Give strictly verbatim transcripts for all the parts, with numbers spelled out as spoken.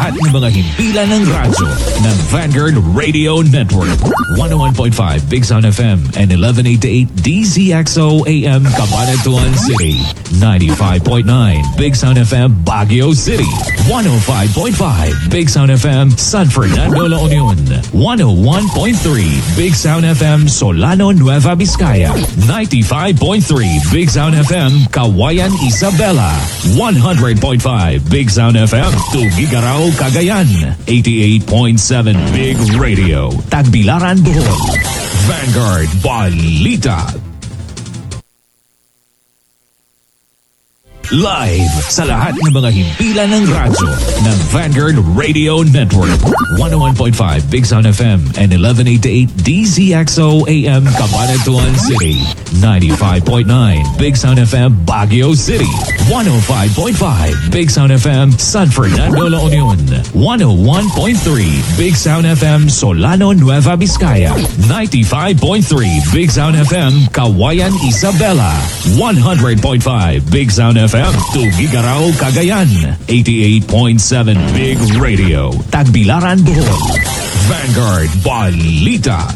lahat ng mga himpilan ng radyo ng Vanguard Radio Network. one oh one point five Big Sound F M and eleven eighty-eight D Z X O A M Cabanatuan City. ninety-five point nine Big Sound F M Baguio City. one oh five point five Big Sound F M San Fernando, La Union. one oh one point three Big Sound F M Solano, Nueva Vizcaya. ninety-five point three Big Sound F M Kawayan, Isabela. one hundred point five Big Sound F M Tugigaraw, Cagayan. eighty-eight point seven Big Radio Tagbilaran, Bohol. Vanguard Balita. Live sa lahat ng mga himpilan ng radyo ng Vanguard Radio Network. one oh one point five Big Sound F M and eleven eighty-eight D Z X O A M Cabanatuan City. ninety-five point nine Big Sound F M Baguio City. one oh five point five Big Sound F M San Fernando, La Union. one oh one point three Big Sound F M Solano, Nueva Vizcaya. ninety-five point three Big Sound F M Kawayan, Isabela. one hundred point five Big Sound F M Tugigaraw, Cagayan. eighty-eight point seven Big Radio Tagbilaran, Bohol. Vanguard Balita.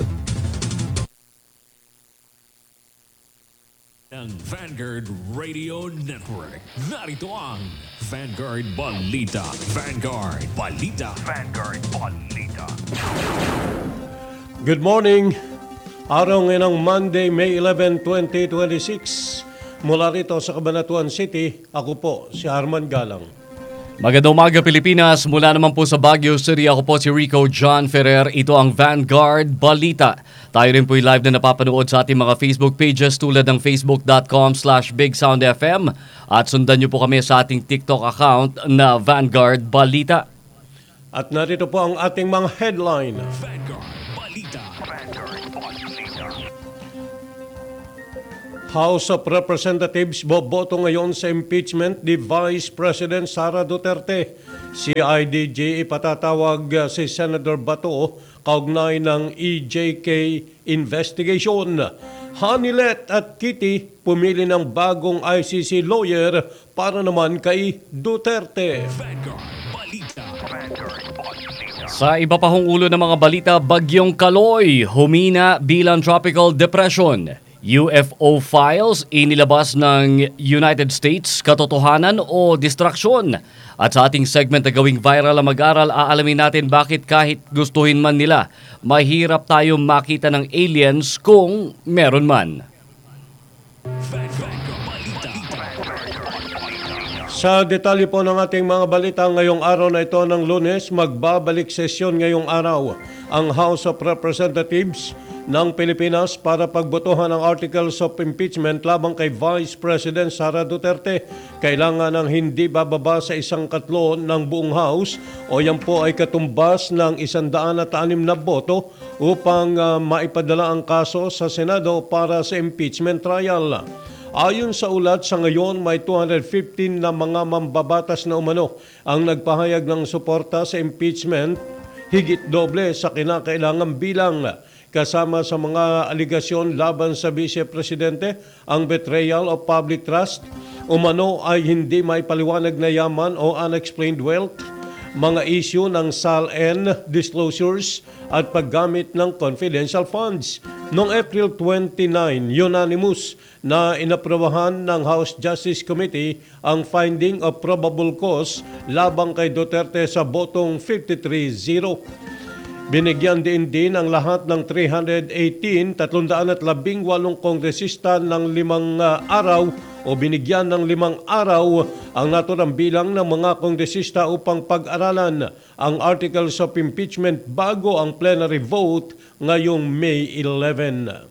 Ng Vanguard Radio Network. Narito ang Vanguard Balita. Vanguard Balita. Vanguard Balita. Good morning. Araw ngayon ng Monday, May eleventh, twenty twenty-six. Mula rito sa Cabanatuan City, ako po si Arman Galang. Magandang umaga, Pilipinas. Mula naman po sa Baguio City, ako po si Rico John Ferrer. Ito ang Vanguard Balita. Tayo rin po'y live na napapanood sa ating mga Facebook pages tulad ng facebook.com slash BigSoundFM at sundan niyo po kami sa ating TikTok account na Vanguard Balita. At narito po ang ating mga headline. Vanguard Balita. Vanguard Balita. House of Representatives boboto ngayon sa impeachment ni Vice President Sara Duterte. C I D G ipatatawag si Senator Bato kaugnay ng E J K investigation. Hanilet at Kitty pumili ng bagong I C C lawyer para naman kay Duterte. Sa iba pa hong ulo ng mga balita, Bagyong Kaloy humina bilang tropical depression. U F O files inilabas ng United States, katotohanan o distraksyon? At sa ating segment na gawing viral ang mag-aral, aalamin natin bakit kahit gustuhin man nila, mahirap tayong makita ng aliens kung meron man. Sa detalye po ng ating mga balita ngayong araw na ito ng Lunes, magbabalik sesyon ngayong araw ang House of Representatives ng Pilipinas para pagbotohan ng Articles of Impeachment labang kay Vice President Sara Duterte. Kailangan ng hindi bababa sa isang katlo ng buong House o yan po ay katumbas ng isandaan at anim na boto upang uh, maipadala ang kaso sa Senado para sa impeachment trial. Ayon sa ulat, sa ngayon may two hundred fifteen na mga mambabatas na umano ang nagpahayag ng suporta sa impeachment, higit doble sa kinakailangang bilang. Kasama sa mga aligasyon laban sa Vice Presidente ang betrayal of public trust, umano ay hindi may paliwanag na yaman o unexplained wealth, mga issue ng S A L N disclosures at paggamit ng confidential funds. Noong April twenty-nine, unanimous na inaprobahan ng House Justice Committee ang finding of probable cause labang kay Duterte sa botong fifty-three zero. Binigyan din din ang lahat ng three hundred eighteen, three hundred eighteen kongresista ng limang uh, araw o binigyan ng limang araw ang naturang bilang ng mga kongresista upang pag-aralan ang Articles of Impeachment bago ang plenary vote ngayong May eleventh.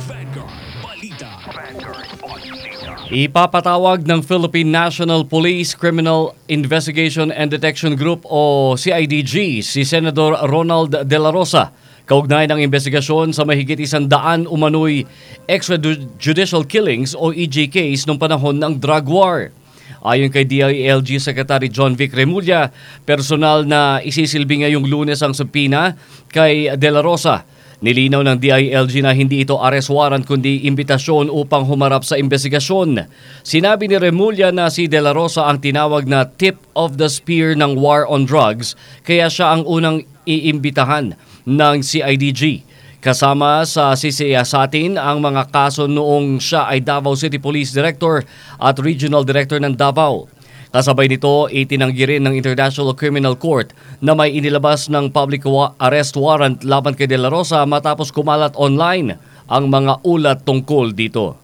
Ipapatawag ng Philippine National Police Criminal Investigation and Detection Group o C I D G si Senador Ronald De La Rosa kaugnay ng investigasyon sa mahigit isang daan umano'y extrajudicial killings o E J Ks noong panahon ng drug war. Ayon kay D I L G Secretary John Vic Remulla, personal na isisilbi ngayong Lunes ang subpina kay De La Rosa. Nilinaw ng D I L G na hindi ito arrest warrant kundi imbitasyon upang humarap sa investigasyon. Sinabi ni Remulla na si De La Rosa ang tinawag na tip of the spear ng war on drugs kaya siya ang unang iimbitahan ng C I D G. Kasama sa sisiyasatin ang mga kaso noong siya ay Davao City Police Director at Regional Director ng Davao. Kasabay nito, itinanggi rin ng International Criminal Court na may inilabas ng public wa- arrest warrant laban kay De La Rosa matapos kumalat online ang mga ulat tungkol dito.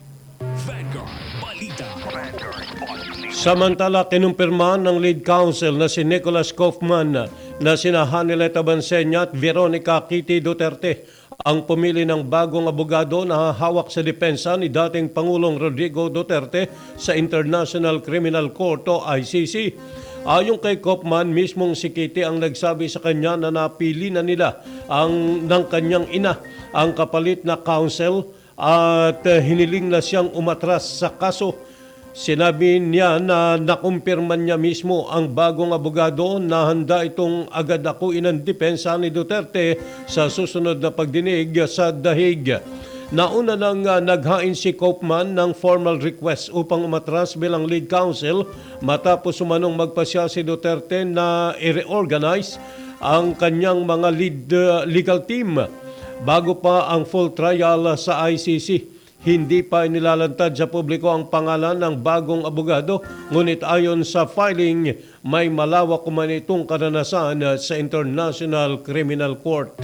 Samantala, kinumpirma ng lead counsel na si Nicholas Kaufman na sina Hanileta Bansenya at Veronica Kitty Duterte ang pumili ng bagong abogado na hawak sa depensa ni dating Pangulong Rodrigo Duterte sa International Criminal Court o I C C. Ayon kay Kaufman, mismong si Kitty ang nagsabi sa kanya na napili na nila ang ng kanyang ina ang kapalit na counsel at uh, hiniling na siyang umatras sa kaso. Sinabi niya na nakumpirman niya mismo ang bagong abogado na handa itong agad akuin ang depensa ni Duterte sa susunod na pagdinig sa dahig. Nauna nang uh, naghain si Kaufman ng formal request upang umatras bilang lead counsel matapos umanong magpasya si Duterte na i-reorganize ang kanyang mga lead uh, legal team bago pa ang full trial sa I C C. Hindi pa inilalantad sa publiko ang pangalan ng bagong abogado, ngunit ayon sa filing, may malawak kuman itong karanasan sa International Criminal Court.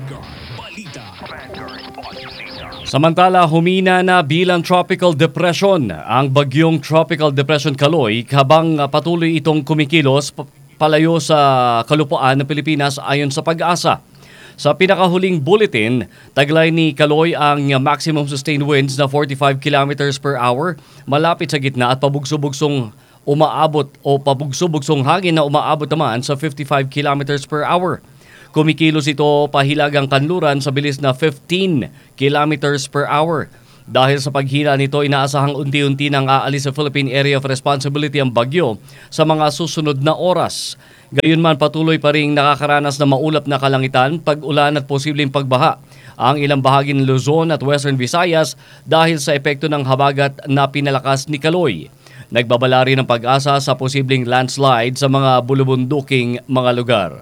Samantala, humina na bilang tropical depression ang bagyong Tropical Depression Kaloy habang patuloy itong kumikilos palayo sa kalupaan ng Pilipinas ayon sa Pag-asa. Sa pinakahuling bulletin, taglay ni Kaloy ang maximum sustained winds na forty-five kilometers per hour malapit sa gitna at pabugso-bugsong umaabot o pabugso-bugsong hangin na umaabot naman sa fifty-five kilometers per hour. Kumikilos ito pahilagang kanluran sa bilis na fifteen kilometers per hour. Dahil sa paghina nito, inaasahang unti-unti nang aalis sa Philippine Area of Responsibility ang bagyo sa mga susunod na oras. Gayunman, patuloy pa rin nakakaranas na maulap na kalangitan, pag-ulan at posibleng pagbaha ang ilang bahagi ng Luzon at Western Visayas dahil sa epekto ng habagat na pinalakas ni Kaloy. Nagbabala rin ng Pag-asa sa posibleng landslide sa mga bulubunduking mga lugar.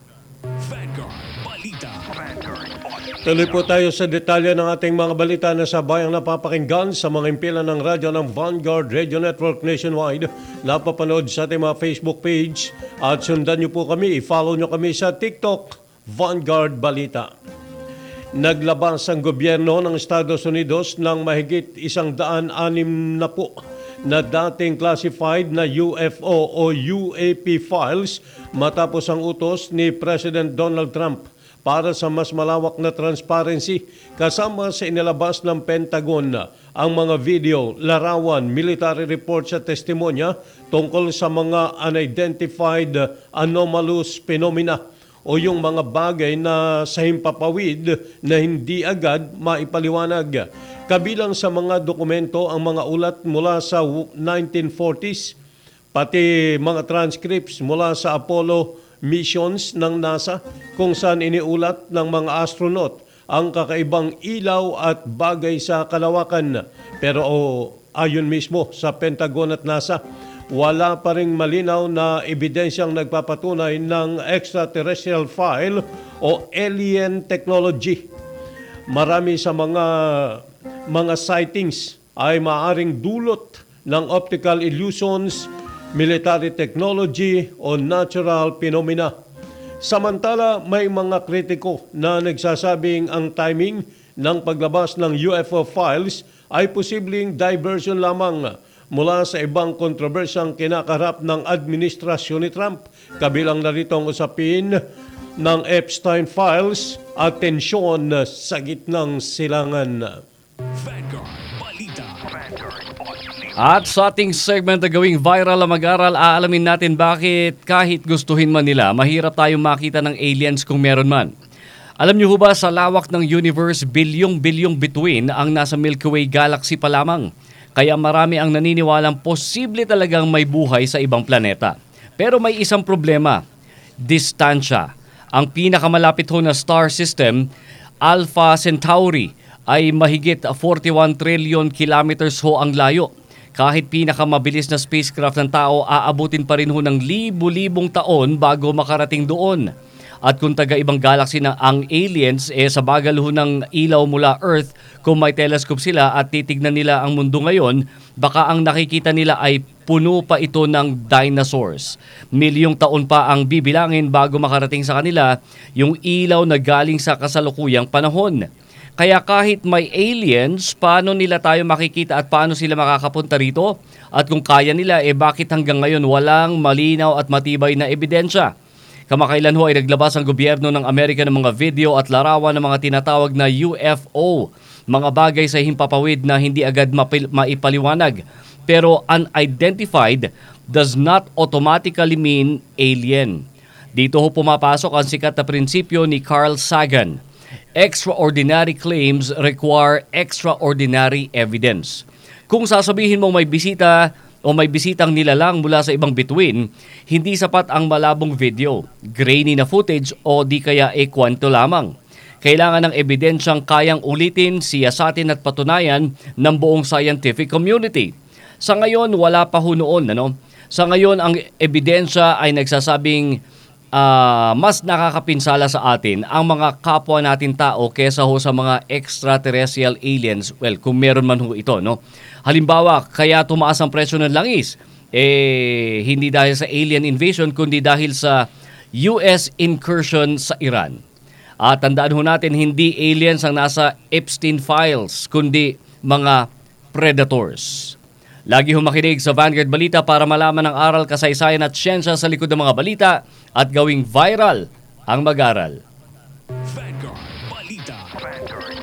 Tuloy po tayo sa detalye ng ating mga balita na sa bayang napapakinggan sa mga impilan ng radyo ng Vanguard Radio Network Nationwide. Napapanood sa ating mga Facebook page at sundan niyo po kami, i-follow niyo kami sa TikTok, Vanguard Balita. Naglabas ang gobyerno ng Estados Unidos ng mahigit isang daan anim na po na dating classified na U F O o U A P files matapos ang utos ni President Donald Trump para sa mas malawak na transparency kasama sa inilabas ng Pentagon ang mga video, larawan, military reports at testimonya tungkol sa mga unidentified anomalous phenomena o yung mga bagay na sa himpapawid na hindi agad maipaliwanag. Kabilang sa mga dokumento ang mga ulat mula sa nineteen forties, pati mga transcripts mula sa Apollo missions ng NASA kung saan iniulat ng mga astronaut ang kakaibang ilaw at bagay sa kalawakan. Pero oh, ayon mismo sa Pentagon at NASA, wala pa ring malinaw na ebidensyang nagpapatunay ng extraterrestrial file o alien technology. Marami sa mga mga sightings ay maaring dulot ng optical illusions, military technology o natural phenomena. Samantala, may mga kritiko na nagsasabing ang timing ng paglabas ng U F O files ay posibleng diversion lamang mula sa ibang kontrobersyang kinakarap ng administrasyon ni Trump. Kabilang na rito ang usapin ng Epstein files at tensyon sa gitnang silangan. At sa ating segment na gawing viral na mag-aral, aalamin natin bakit kahit gustuhin man nila, mahirap tayong makita ng aliens kung meron man. Alam niyo ba sa lawak ng universe, bilyong-bilyong bituin ang nasa Milky Way galaxy pa lamang. Kaya marami ang naniniwalang posible talagang may buhay sa ibang planeta. Pero may isang problema, distansya. Ang pinakamalapit ho na star system Alpha Centauri ay mahigit forty-one trillion kilometers ho ang layo. Kahit pinakamabilis na spacecraft ng tao, aabutin pa rin ho ng libu-libong taon bago makarating doon. At kung taga-ibang galaxy na ang aliens, eh sa bagal ho ng ilaw mula Earth, kung may telescope sila at titignan nila ang mundo ngayon, baka ang nakikita nila ay puno pa ito ng dinosaurs. Milyong taon pa ang bibilangin bago makarating sa kanila yung ilaw na galing sa kasalukuyang panahon. Kaya kahit may aliens, paano nila tayo makikita at paano sila makakapunta rito? At kung kaya nila, eh bakit hanggang ngayon walang malinaw at matibay na ebidensya? Kamakailan ho ay naglabas ang gobyerno ng Amerika ng mga video at larawan ng mga tinatawag na U F O, mga bagay sa himpapawid na hindi agad mapil- maipaliwanag. Pero unidentified does not automatically mean alien. Dito ho pumapasok ang sikat na prinsipyo ni Carl Sagan. Extraordinary claims require extraordinary evidence. Kung sasabihin mo may bisita o may bisitang nilalang mula sa ibang bituin, hindi sapat ang malabong video, grainy na footage o di kaya e kwento lamang. Kailangan ng ebidensyang kayang ulitin, siyasatin at patunayan ng buong scientific community. Sa ngayon, wala pa ho noon. Ano? Sa ngayon, ang ebidensya ay nagsasabing uh, mas nakakapinsala sa atin ang mga kapwa natin tao kesa ho sa mga extraterrestrial aliens. Well, kung meron man ho ito, no? Halimbawa, kaya tumaas ang presyo ng langis, eh, hindi dahil sa alien invasion, kundi dahil sa U S incursion sa Iran. At tandaan ho natin, hindi aliens ang nasa Epstein Files, kundi mga predators. Lagi ho makinig sa Vanguard Balita para malaman ang aral, kasaysayan at siyensya sa likod ng mga balita at gawing viral ang mag-aral. Vanguard Balita. Vanguard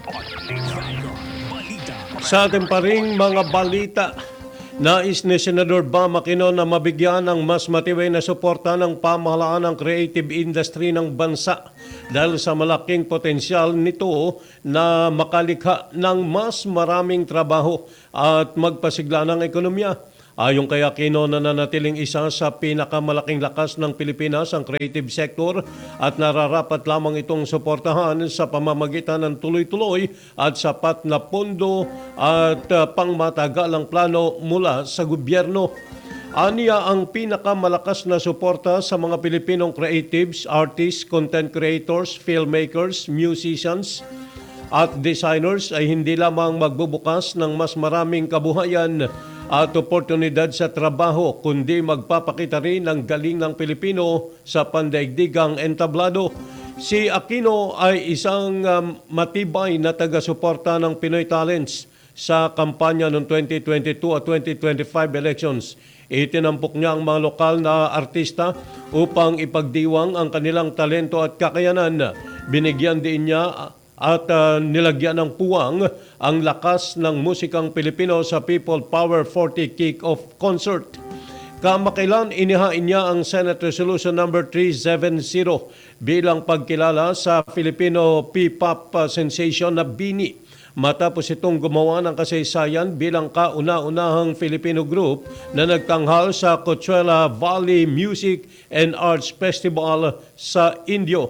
Balita. Sa ating pa ring mga balita, nais ni Senador Bam Aquino na mabigyan ng mas matibay na suporta ng pamahalaan ng creative industry ng bansa dahil sa malaking potensyal nito na makalikha ng mas maraming trabaho at magpasigla ng ekonomiya. Ayon kay Aquino, nananatiling isa sa pinakamalaking lakas ng Pilipinas ang creative sector at nararapat lamang itong suportahan sa pamamagitan ng tuloy-tuloy at sapat na pondo at uh, pangmatagalang plano mula sa gobyerno. Aniya ang pinakamalakas na suporta sa mga Pilipinong creatives, artists, content creators, filmmakers, musicians at designers ay hindi lamang magbubukas ng mas maraming kabuhayan at oportunidad sa trabaho, kundi magpapakita rin ng galing ng Pilipino sa pandaigdigang entablado. Si Aquino ay isang um, matibay na taga-suporta ng Pinoy Talents sa kampanya noong twenty twenty-two at twenty twenty-five elections. Itinampok niya ang mga lokal na artista upang ipagdiwang ang kanilang talento at kakayanan. Binigyan din niya at uh, nilagyan ng puwang ang lakas ng musikang Pilipino sa People Power forty Kick-Off Concert. Kamakailan inihain niya ang Senate Resolution number three seventy bilang pagkilala sa Filipino P-pop sensation na BINI. Matapos itong gumawa ng kasaysayan bilang kauna-unahang Filipino group na nagtanghal sa Coachella Valley Music and Arts Festival sa Indio.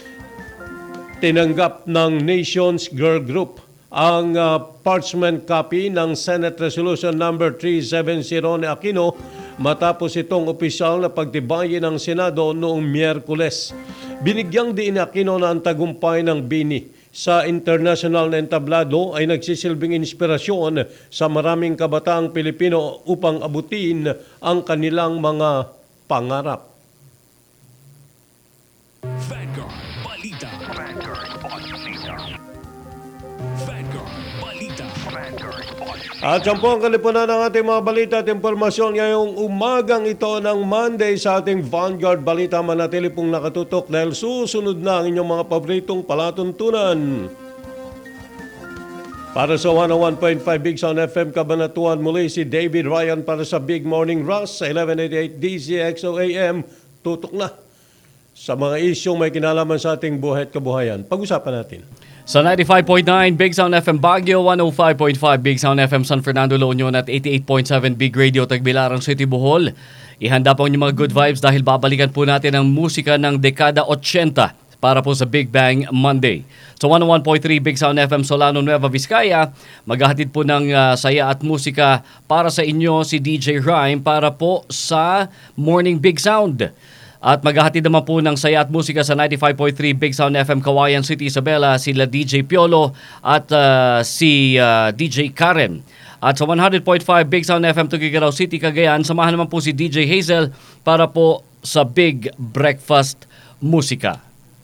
Tinanggap ng Nations Girl Group ang uh, parchment copy ng Senate Resolution number three seventy ni Aquino matapos itong opisyal na pagtibayin ng Senado noong Miyerkules. Binigyang din ni Aquino na ang tagumpay ng BINI sa international na entablado ay nagsisilbing inspirasyon sa maraming kabataang Pilipino upang abutin ang kanilang mga pangarap. Vanguard Balita. Vanguard Balita. Vanguard Balita. Vanguard Balita. At yan po ang kalipunan ng ating mga balita at impormasyon ngayong umagang ito ng Monday sa ating Vanguard Balita. Manatili pong nakatutok dahil susunod na ang inyong mga paboritong palatuntunan. Para sa one oh one point five Big Sound F M Cabanatuan, muli si David Ryan para sa Big Morning Rush sa eleven eighty-eight D Z X O A M. Tutok na sa mga isyong may kinalaman sa ating buhay at kabuhayan. Pag-usapan natin. Sa ninety-five point nine Big Sound F M Baguio, one oh five point five Big Sound F M San Fernando La Union at eighty-eight point seven Big Radio Tagbilaran City, Bohol. Ihanda po ang inyong mga good vibes dahil babalikan po natin ang musika ng dekada eighty para po sa Big Bang Monday. So one oh one point three Big Sound F M Solano, Nueva Vizcaya, maghahatid po ng uh, saya at musika para sa inyo si D J Rhyme para po sa Morning Big Sound. At maghahatid naman po ng saya at musika sa ninety-five point three Big Sound F M Kawayan City, Isabela, sila D J Piolo at uh, si uh, D J Karen. At sa one hundred point five Big Sound F M Tuguegarao City, Cagayan, samahan naman po si D J Hazel para po sa Big Breakfast Musika.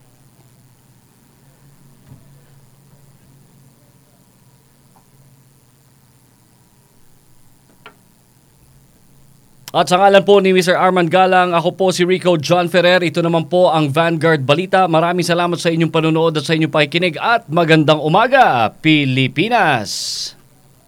At sa ngalan po ni Mister Arman Galang, ako po si Rico John Ferrer. Ito naman po ang Vanguard Balita. Maraming salamat sa inyong panonood at sa inyong pakikinig at magandang umaga, Pilipinas!